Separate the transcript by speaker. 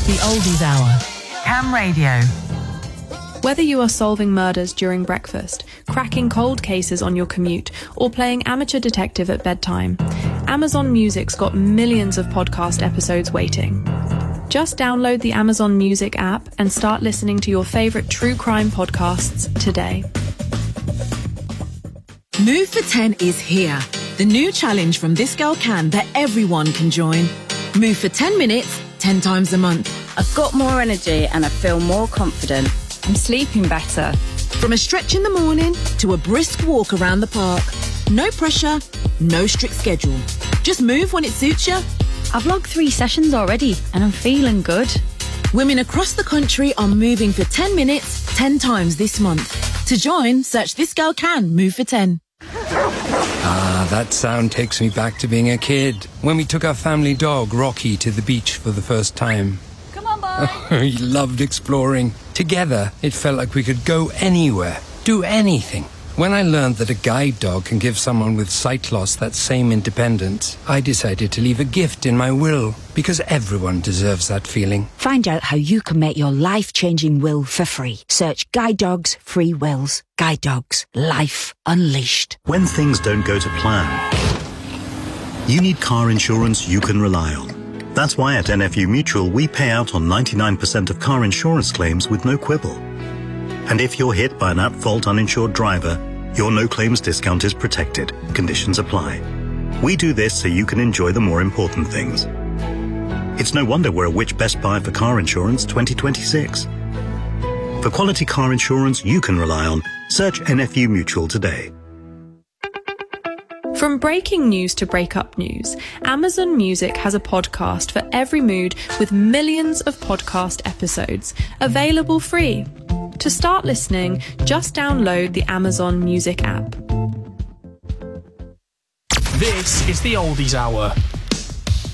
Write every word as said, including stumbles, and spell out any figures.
Speaker 1: The Oldies Hour. Ham Radio.
Speaker 2: Whether you are solving murders during breakfast, cracking cold cases on your commute, or playing amateur detective at bedtime, Amazon Music's got millions of podcast episodes waiting. Just download the Amazon Music app and start listening to your favourite true crime podcasts today.
Speaker 3: Move for ten is here. The new challenge from This Girl Can that everyone can join. Move for ten minutes, ten times a month.
Speaker 4: I've got more energy and I feel more confident. I'm sleeping better.
Speaker 3: From a stretch in the morning to a brisk walk around the park. No pressure, no strict schedule. Just move when it suits you.
Speaker 4: I've logged three sessions already and I'm feeling good.
Speaker 3: Women across the country are moving for ten minutes, ten times this month. To join, search This Girl Can Move for ten.
Speaker 5: Ah, that sound takes me back to being a kid, when we took our family dog, Rocky, to the beach for the first time.
Speaker 4: Come on, boy.
Speaker 5: He loved exploring. Together, it felt like we could go anywhere, do anything. When I learned that a guide dog can give someone with sight loss that same independence, I decided to leave a gift in my will, because everyone deserves that feeling.
Speaker 6: Find out how you can make your life-changing will for free. Search Guide Dogs Free Wills. Guide Dogs. Life Unleashed.
Speaker 7: When things don't go to plan, you need car insurance you can rely on. That's why at N F U Mutual we pay out on ninety-nine percent of car insurance claims with no quibble. And if you're hit by an at-fault uninsured driver, your no-claims discount is protected. Conditions apply. We do this so you can enjoy the more important things. It's no wonder we're a Which Best Buy for Car Insurance twenty twenty-six. For quality car insurance you can rely on, search N F U Mutual today.
Speaker 2: From breaking news to breakup news, Amazon Music has a podcast for every mood with millions of podcast episodes, available free. To start listening, just download the Amazon Music app.
Speaker 8: This is the Oldies Hour